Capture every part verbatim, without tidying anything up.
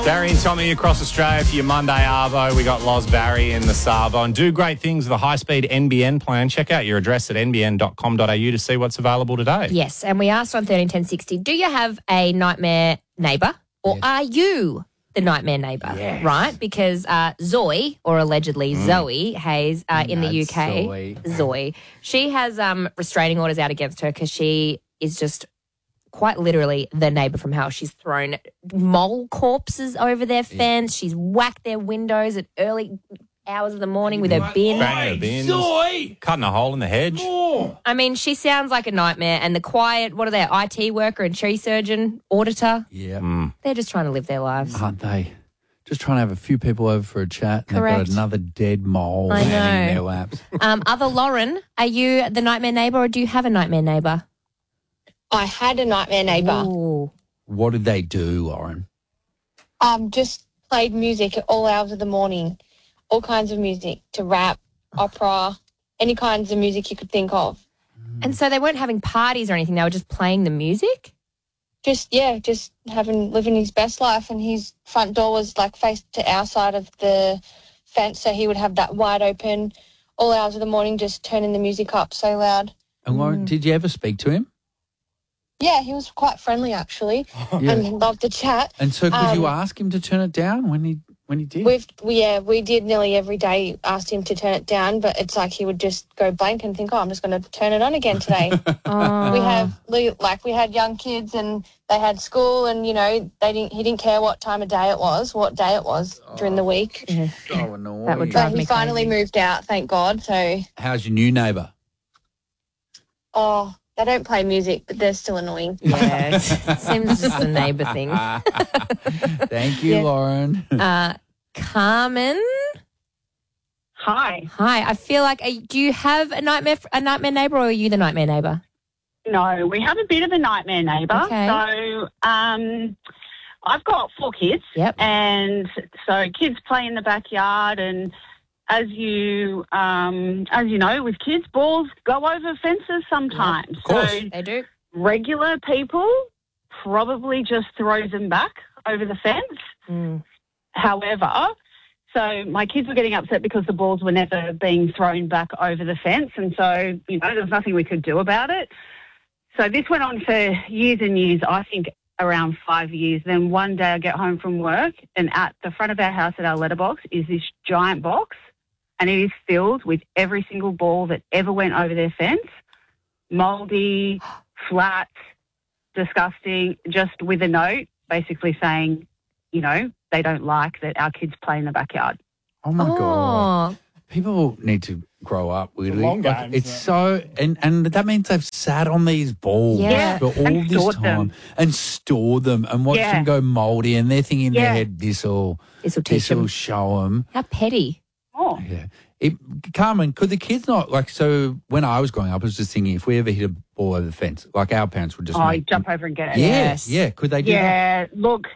Barry and Tommy across Australia for your Monday Arvo. We got Loz Barry in the Savo. And do great things with a high-speed N B N plan. Check out your address at n b n dot com dot a u to see what's available today. Yes, and we asked on thirteen ten sixty, do you have a nightmare neighbour or Yes. are you the nightmare neighbour? Yes. Right? Because uh, Zoe, or allegedly Zoe Hayes uh, in the That's U K, Zoe. Zoe, she has um, restraining orders out against her because she is just quite literally the neighbour from hell. She's thrown mole corpses over their fence. She's whacked their windows at early hours of the morning with her bin. Banging her bins, Zoe! cutting a hole in the hedge. Oh. I mean, she sounds like a nightmare. And the quiet, what are they, I T worker and tree surgeon, auditor? Yeah. They're just trying to live their lives. Aren't they? Just trying to have a few people over for a chat. And Correct. they've got another dead mole I landing in know. their laps. Um, other Lauren, are you the nightmare neighbour or do you have a nightmare neighbour? I had a nightmare neighbour. Ooh. What did they do, Lauren? Um, just played music at all hours of the morning, all kinds of music, to rap, opera, any kinds of music you could think of. And so they weren't having parties or anything. They were just playing the music? Just, yeah, just having, living his best life. And his front door was like faced to our side of the fence, so he would have that wide open all hours of the morning, just turning the music up so loud. And Lauren, did you ever speak to him? Yeah, he was quite friendly actually, Yeah. and loved to chat. And so could you Um, ask him to turn it down when he when he did? We've, we, yeah, we did nearly every day, asked him to turn it down, but it's like he would just go blank and think, oh, I'm just going to turn it on again today. Oh. We have, like, we had young kids and they had school and, you know, they didn't. he didn't care what time of day it was, what day it was during the week. Yeah. so annoying. That would But drive he me finally crazy. moved out, thank God. So, How's your new neighbour? oh, they don't play music, but they're still annoying. Yeah, it seems just a neighbour thing. Thank you, Yeah. Lauren. Uh, Carmen, Hi. hi. I feel like, uh, do you have a nightmare a nightmare neighbour or are you the nightmare neighbour? No, we have a bit of a nightmare neighbour. Okay. So um, I've got four kids. Yep. And so kids play in the backyard and as you um, as you know, with kids, balls go over fences sometimes. Of course. So They do. regular people probably just throws them back over the fence. Mm. However, so my kids were getting upset because the balls were never being thrown back over the fence. And so, you know, there was nothing we could do about it. So this went on for years and years, I think around five years. Then one day I get home from work and at the front of our house at our letterbox is this giant box and it is filled with every single ball that ever went over their fence. Mouldy, flat, disgusting, just with a note basically saying, you know, they don't like that our kids play in the backyard. Oh, my God. Oh, People need to grow up, weirdly. long Like, games, it's yeah. so, and, and that means they've sat on these balls Yeah. for all And this stored time them. and stored them and watched Yeah. them go mouldy and they're thinking in their Yeah. head, this'll, this will teach this'll them. show them. How petty. Oh, Yeah. It, Carmen, could the kids not, like, so when I was growing up, I was just thinking if we ever hit a ball over the fence, like our parents would just oh, make, you jump over and get it. Yes. Yes. Yeah. Could they do that? Yeah, look,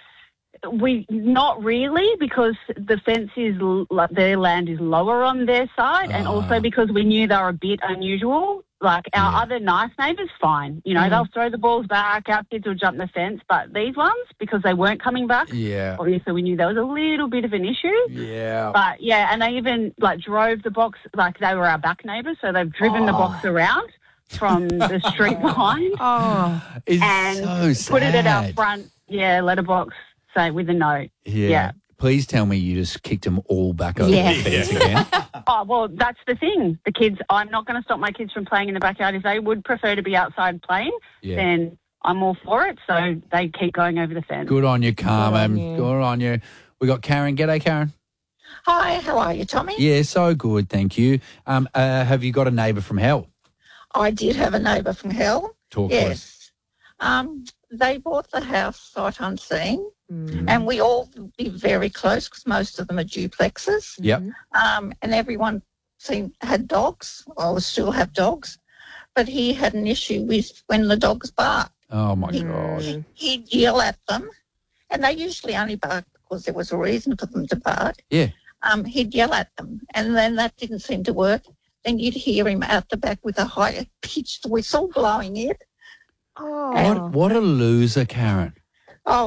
we not really because the fence is l- like their land is lower on their side, and Ah. also because we knew they were a bit unusual. Like our Yeah. other nice neighbours, fine, you know, Mm. they'll throw the balls back. Our kids will jump the fence, but these ones, because they weren't coming back, Yeah. obviously we knew there was a little bit of an issue. Yeah. But yeah, and they even like drove the box like they were our back neighbours, so they've driven the Oh. box around from the street behind. Oh, It's and so sad. put it at our front, yeah, letterbox, say with a note. Yeah. Yeah. Please tell me you just kicked them all back over Yeah. the fence again. Oh, well, that's the thing. The kids, I'm not going to stop my kids from playing in the backyard. If they would prefer to be outside playing, Yeah. then I'm all for it. So they keep going over the fence. Good on you, Carmen. you. Good on you. We got Karen. G'day, Karen. Hi, how are you, Tommy? Yeah, so good, thank you. Um, uh, have you got a neighbour from hell? I did have a neighbour from hell. Talk to us. Yes. Um, they bought the house sight unseen, mm. and we all live very close because most of them are duplexes. Yep. Um, and everyone seemed had dogs, or still have dogs. But he had an issue with when the dogs bark. Oh, my He- God. He'd yell at them, and they usually only bark because there was a reason for them to bark. Yeah. Um, he'd yell at them, and then that didn't seem to work. Then you'd hear him out the back with a high-pitched whistle blowing it. Oh. What, what a loser, Karen. Oh,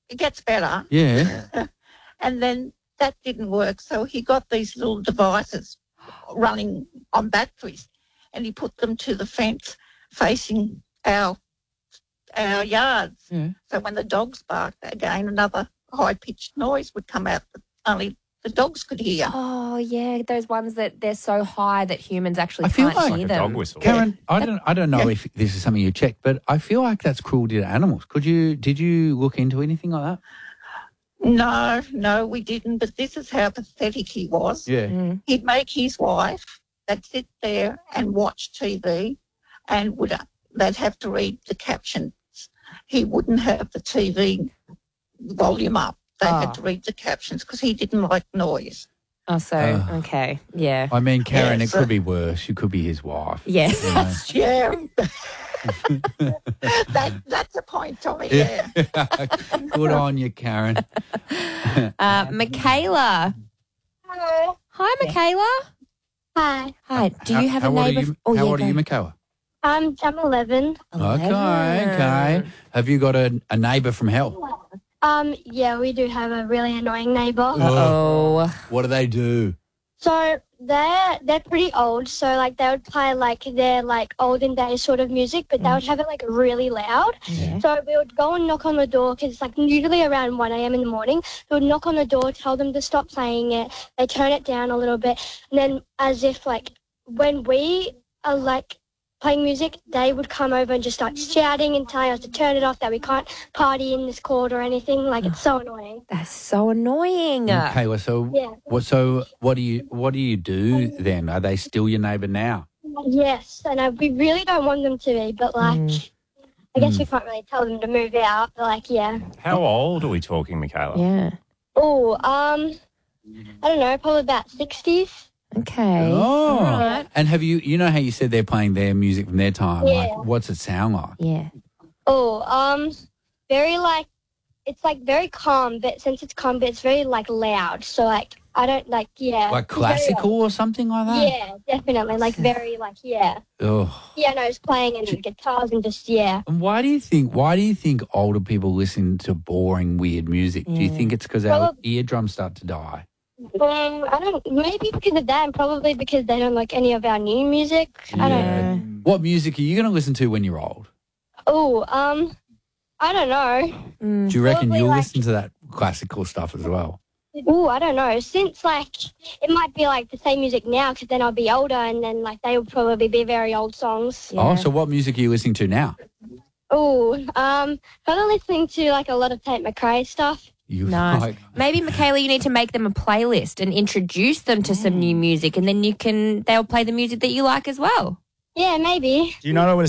it gets better. Yeah. And then that didn't work. So he got these little devices running on batteries and he put them to the fence facing our our yards. Yeah. So when the dogs barked again, another high-pitched noise would come out that only the dogs could hear. Oh, yeah, those ones that they're so high that humans actually I feel can't like hear Like a them. dog whistle. Karen, I don't, I don't know Yeah. if this is something you checked, but I feel like that's cruelty to animals. Could you, did you look into anything like that? No, no, we didn't. But this is how pathetic he was. Yeah. Mm. He'd make his wife that sit there and watch T V and would they'd have to read the captions. He wouldn't have the T V volume up. They Ah. had to read the captions because he didn't like noise. Oh, so, Uh. okay, yeah. I mean, Karen, Yes, it could uh, be worse. You could be his wife. Yeah, You know? that's true. Yeah. that, that's a point, Tommy. Yeah. Good on you, Karen. Uh, Michaela. Hello. Hi, Michaela. Hi. Hi. Do you How- have how a old are neighbour? you- oh, how yeah, old go. are you, Michaela? Um, I'm eleven. Okay, Eleven. okay. Have you got a, a neighbour from hell? Um, yeah, we do have a really annoying neighbour. Oh, What do they do? So they're they're pretty old. So like they would play like their like olden days sort of music, but they would have it like really loud. yeah. So we would go and knock on the door because it's like usually around one a.m. in the morning. We would knock on the door, tell them to stop playing it. They turn it down a little bit, and then as if like when we are like playing music, they would come over and just start shouting and telling us to turn it off, that we can't party in this court or anything. Like it's so annoying. That's so annoying. Michaela, so Yeah. what? So what do you what do you do then? Are they still your neighbour now? Yes, and uh, we really don't want them to be, but like, Mm. I guess we can't really tell them to move out. But like, yeah. How old are we talking, Michaela? Yeah. Oh, um, I don't know, probably about sixties. Okay. Oh, All right. and have you? You know how you said they're playing their music from their time? Yeah. Like, what's it sound like? Yeah. Oh, um, very like, it's like very calm, but since it's calm, but it's very like loud. So like, I don't like, yeah. Like it's very, classical or something like that? Yeah, definitely. Like very like, yeah. Oh. Pianos playing and guitars and just, yeah. And why do you think? Why do you think older people listen to boring, weird music? Do you Yeah. think it's because our Well- eardrums start to die? Um, I don't, maybe because of that and probably because they don't like any of our new music. I don't Yeah. What music are you going to listen to when you're old? Oh, um, I don't know. Mm. Do you reckon Probably you'll like- listen to that classical stuff as well? Oh, I don't know. Since like it might be like the same music now, because then I'll be older, and then like they will probably be very old songs. Yeah. Oh, so what music are you listening to now? Oh, um, kind of listening to like a lot of Tate McRae stuff. You Nice. like- Maybe, Michaela, you need to make them a playlist and introduce them to some new music, and then you can they'll play the music that you like as well. Yeah, maybe. Do you know what